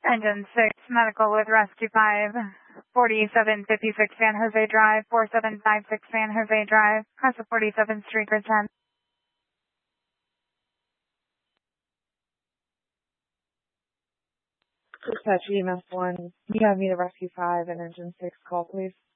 Engine 6, medical with Rescue 5, 4756 San Jose Drive, 4756 San Jose Drive, cross the 47th Street, grid 10. Dispatch EMS 1, can you have me to Rescue 5 and Engine 6 call, please?